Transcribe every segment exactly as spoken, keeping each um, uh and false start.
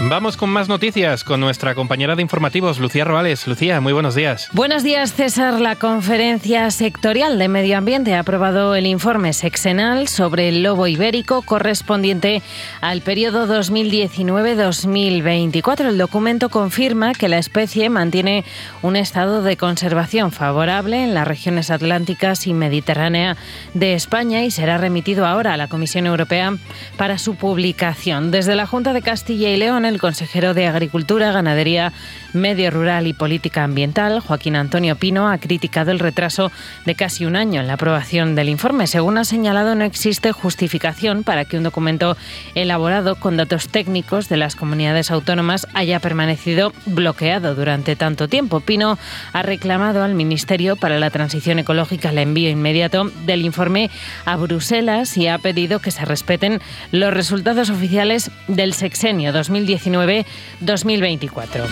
Vamos con más noticias con nuestra compañera de informativos, Lucía Roales. Lucía, muy buenos días. Buenos días, César. La Conferencia Sectorial de Medio Ambiente ha aprobado el informe sexenal sobre el lobo ibérico correspondiente al periodo dos mil diecinueve a dos mil veinticuatro. El documento confirma que la especie mantiene un estado de conservación favorable en las regiones atlánticas y mediterránea de España y será remitido ahora a la Comisión Europea para su publicación. Desde la Junta de Castilla y León, el consejero de Agricultura, Ganadería, Medio Rural y Política Ambiental, Joaquín Antonio Pino, ha criticado el retraso de casi un año en la aprobación del informe. Según ha señalado, no existe justificación para que un documento elaborado con datos técnicos de las comunidades autónomas haya permanecido bloqueado durante tanto tiempo. Pino ha reclamado al Ministerio para la Transición Ecológica el envío inmediato del informe a Bruselas y ha pedido que se respeten los resultados oficiales del sexenio dos mil diecinueve a dos mil veinticuatro.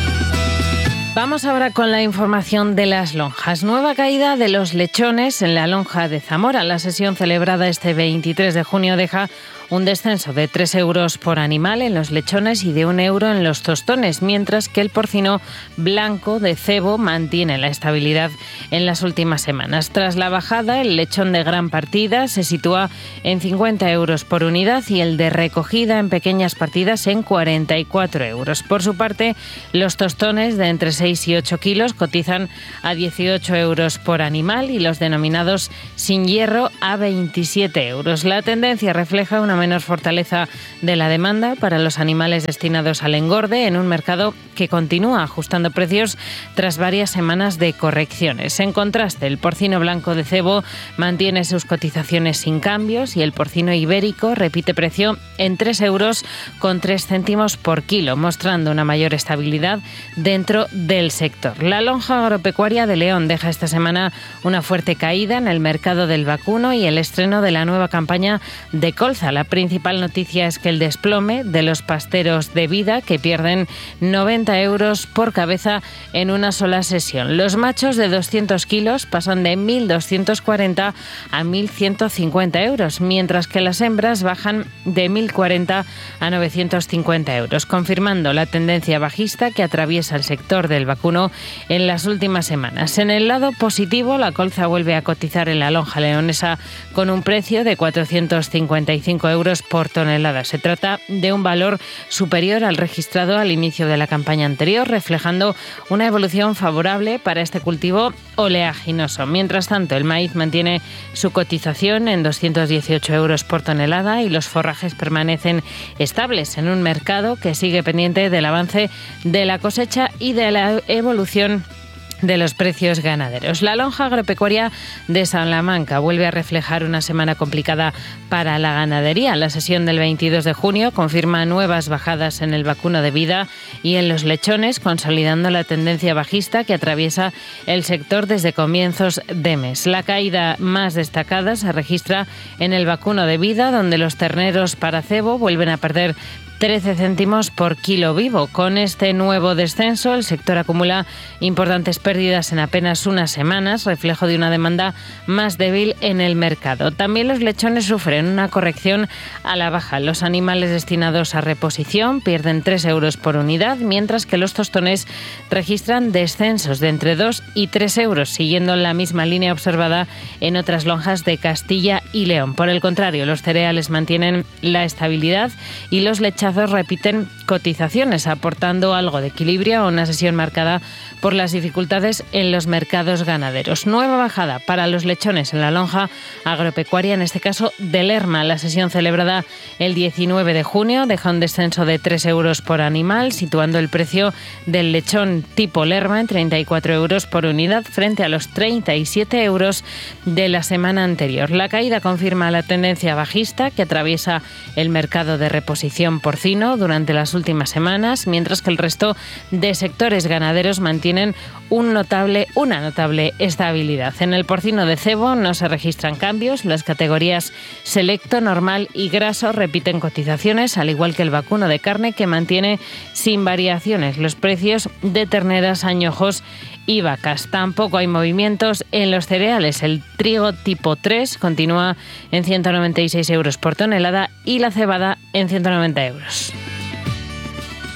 Vamos ahora con la información de las lonjas. Nueva caída de los lechones en la lonja de Zamora. La sesión celebrada este veintitrés de junio deja un descenso de tres euros por animal en los lechones y de un euro en los tostones, mientras que el porcino blanco de cebo mantiene la estabilidad en las últimas semanas. Tras la bajada, el lechón de gran partida se sitúa en cincuenta euros por unidad y el de recogida en pequeñas partidas en cuarenta y cuatro euros. Por su parte, los tostones de entre seis y ocho kilos cotizan a dieciocho euros por animal y los denominados sin hierro a veintisiete euros. La tendencia refleja una menor fortaleza de la demanda para los animales destinados al engorde en un mercado que continúa ajustando precios tras varias semanas de correcciones. En contraste, el porcino blanco de cebo mantiene sus cotizaciones sin cambios y el porcino ibérico repite precio en tres euros con tres céntimos por kilo, mostrando una mayor estabilidad dentro del sector. La lonja agropecuaria de León deja esta semana una fuerte caída en el mercado del vacuno y el estreno de la nueva campaña de colza. La principal noticia es que el desplome de los pasteros de vida, que pierden noventa euros por cabeza en una sola sesión. Los machos de doscientos kilos pasan de mil doscientos cuarenta a mil ciento cincuenta euros, mientras que las hembras bajan de mil cuarenta a novecientos cincuenta euros, confirmando la tendencia bajista que atraviesa el sector del vacuno en las últimas semanas. En el lado positivo, la colza vuelve a cotizar en la lonja leonesa con un precio de cuatrocientos cincuenta y cinco euros por tonelada. Se trata de un valor superior al registrado al inicio de la campaña anterior, reflejando una evolución favorable para este cultivo oleaginoso. Mientras tanto, el maíz mantiene su cotización en doscientos dieciocho euros por tonelada y los forrajes permanecen estables en un mercado que sigue pendiente del avance de la cosecha y de la evolución de los precios ganaderos. La lonja agropecuaria de Salamanca vuelve a reflejar una semana complicada para la ganadería. La sesión del veintidós de junio confirma nuevas bajadas en el vacuno de vida y en los lechones, consolidando la tendencia bajista que atraviesa el sector desde comienzos de mes. La caída más destacada se registra en el vacuno de vida, donde los terneros para cebo vuelven a perder trece céntimos por kilo vivo. Con este nuevo descenso, el sector acumula importantes pérdidas en apenas unas semanas, reflejo de una demanda más débil en el mercado. También los lechones sufren una corrección a la baja. Los animales destinados a reposición pierden tres euros por unidad, mientras que los tostones registran descensos de entre dos y tres euros, siguiendo la misma línea observada en otras lonjas de Castilla y León. Por el contrario, los cereales mantienen la estabilidad y los lechazos repiten cotizaciones, aportando algo de equilibrio a una sesión marcada por las dificultades en los mercados ganaderos. Nueva bajada para los lechones en la lonja agropecuaria, en este caso de Lerma. La sesión celebrada el diecinueve de junio deja un descenso de tres euros por animal, situando el precio del lechón tipo Lerma en treinta y cuatro euros por unidad frente a los treinta y siete euros de la semana anterior. La caída confirma la tendencia bajista que atraviesa el mercado de reposición porcino durante las últimas semanas, mientras que el resto de sectores ganaderos mantienen un notable, una notable estabilidad. En el porcino de cebo no se registran cambios. Las categorías selecto, normal y graso repiten cotizaciones, al igual que el vacuno de carne, que mantiene sin variaciones los precios de terneras, añojos y vacas. Tampoco hay movimientos en los cereales. El trigo tipo tres continúa en ciento noventa y seis euros por tonelada y la cebada en ciento noventa euros.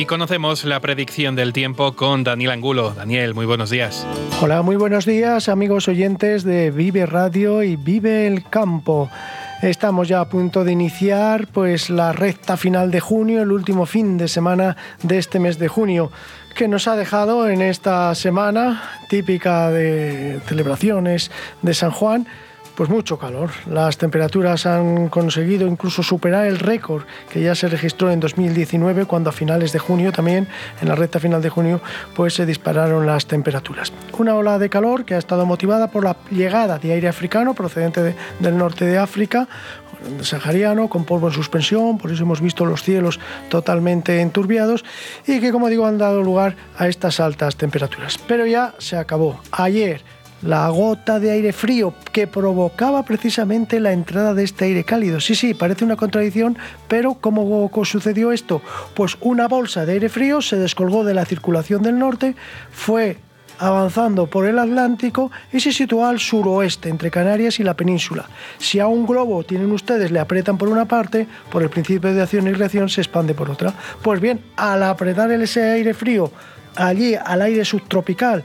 Y conocemos la predicción del tiempo con Daniel Angulo. Daniel, muy buenos días. Hola, muy buenos días, amigos oyentes de Vive Radio y Vive el Campo. Estamos ya a punto de iniciar pues la recta final de junio, el último fin de semana de este mes de junio, que nos ha dejado en esta semana típica de celebraciones de San Juan, pues mucho calor. Las temperaturas han conseguido incluso superar el récord que ya se registró en dos mil diecinueve, cuando a finales de junio, también en la recta final de junio, pues se dispararon las temperaturas. Una ola de calor que ha estado motivada por la llegada de aire africano procedente de, del norte de África, sahariano, con polvo en suspensión, por eso hemos visto los cielos totalmente enturbiados y que, como digo, han dado lugar a estas altas temperaturas. Pero ya se acabó. Ayer, la gota de aire frío que provocaba precisamente la entrada de este aire cálido. Sí, sí, parece una contradicción, pero ¿cómo sucedió esto? Pues una bolsa de aire frío se descolgó de la circulación del norte, fue avanzando por el Atlántico y se situó al suroeste, entre Canarias y la península. Si a un globo tienen ustedes, le aprietan por una parte, por el principio de acción y reacción se expande por otra. Pues bien, al apretar ese aire frío allí al aire subtropical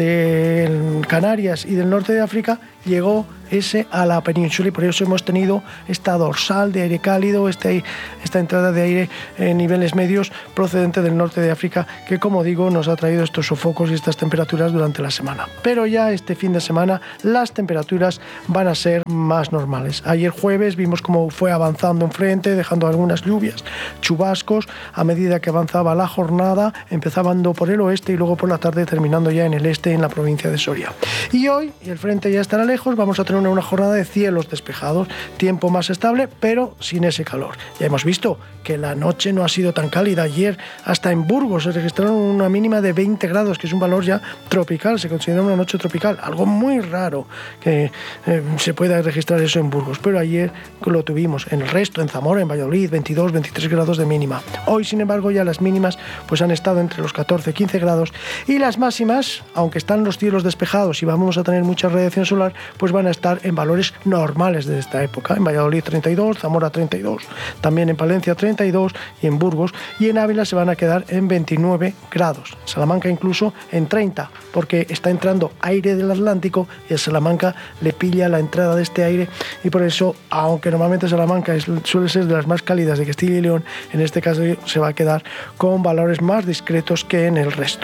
de Canarias y del norte de África, llegó ese a la península y por eso hemos tenido esta dorsal de aire cálido, este, esta entrada de aire en niveles medios procedente del norte de África, que, como digo, nos ha traído estos sofocos y estas temperaturas durante la semana. Pero ya este fin de semana las temperaturas van a ser más normales. Ayer jueves vimos cómo fue avanzando en frente, dejando algunas lluvias, chubascos, a medida que avanzaba la jornada, empezaban por el oeste y luego por la tarde terminando ya en el este, en la provincia de Soria. Y hoy, y el frente ya estará lejos, vamos a tener una, una jornada de cielos despejados, tiempo más estable, pero sin ese calor. Ya hemos visto que la noche no ha sido tan cálida. Ayer hasta en Burgos se registraron una mínima de veinte grados, que es un valor ya tropical, se considera una noche tropical, algo muy raro que eh, se pueda registrar eso en Burgos, pero ayer lo tuvimos. En el resto, en Zamora, en Valladolid, veintidós, veintitrés grados de mínima. Hoy, sin embargo, ya las mínimas pues han estado entre los catorce, quince grados y las máximas, aunque están los cielos despejados y vamos a tener mucha radiación solar, pues van a estar en valores normales de esta época. En Valladolid treinta y dos, Zamora treinta y dos, también en Palencia treinta y dos y en Burgos, y en Ávila se van a quedar en veintinueve grados. Salamanca incluso en treinta, porque está entrando aire del Atlántico y a Salamanca le pilla la entrada de este aire y por eso, aunque normalmente Salamanca es, suele ser de las más cálidas de Castilla y León, en este caso se va a quedar con valores más discretos que en el resto.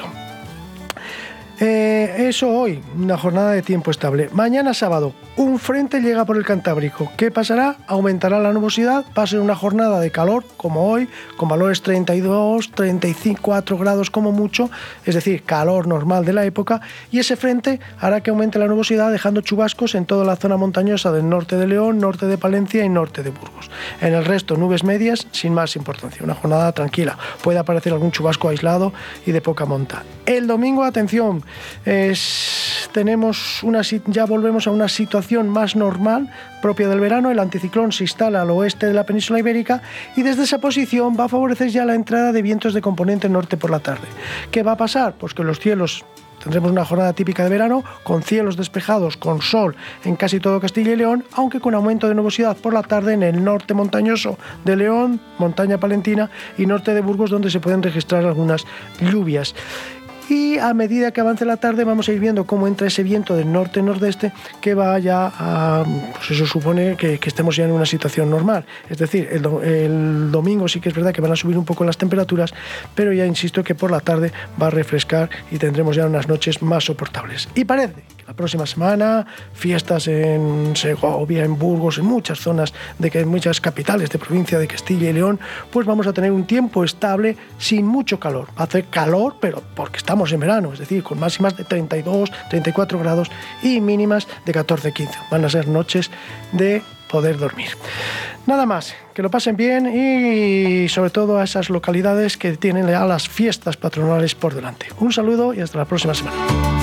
Eh, eso hoy, una jornada de tiempo estable. Mañana sábado, un frente llega por el Cantábrico. ¿Qué pasará? Aumentará la nubosidad, va a ser una jornada de calor como hoy, con valores treinta y dos, treinta y cuatro grados como mucho, es decir, calor normal de la época, y ese frente hará que aumente la nubosidad, dejando chubascos en toda la zona montañosa del norte de León, norte de Palencia y norte de Burgos. En el resto, nubes medias sin más importancia, una jornada tranquila. Puede aparecer algún chubasco aislado y de poca monta. El domingo, atención, Es, tenemos una, ya volvemos a una situación más normal propia del verano. El anticiclón se instala al oeste de la península ibérica y desde esa posición va a favorecer ya la entrada de vientos de componente norte por la tarde. ¿Qué va a pasar? Pues que los cielos, tendremos una jornada típica de verano, con cielos despejados, con sol en casi todo Castilla y León, aunque con aumento de nubosidad por la tarde en el norte montañoso de León, montaña palentina y norte de Burgos, donde se pueden registrar algunas lluvias. Y a medida que avance la tarde vamos a ir viendo cómo entra ese viento del norte-nordeste que va ya a, pues eso supone que, que estemos ya en una situación normal. Es decir, el, do, el domingo sí que es verdad que van a subir un poco las temperaturas, pero ya insisto que por la tarde va a refrescar y tendremos ya unas noches más soportables. Y parece que la próxima semana, fiestas en Segovia, en Burgos, en muchas zonas, de que en muchas capitales de provincia de Castilla y León, pues vamos a tener un tiempo estable sin mucho calor. Va a hacer calor, pero porque estamos en verano, es decir, con máximas de treinta y dos, treinta y cuatro grados y mínimas de catorce, quince. Van a ser noches de poder dormir. Nada más, que lo pasen bien y sobre todo a esas localidades que tienen ya las fiestas patronales por delante. Un saludo y hasta la próxima semana.